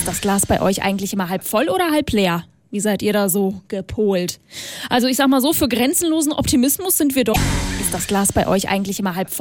das Glas bei euch eigentlich immer halb voll oder halb leer? Wie seid ihr da so gepolt? Also ich sag mal so, für grenzenlosen Optimismus sind wir doch. Ist das Glas bei euch eigentlich immer halb voll?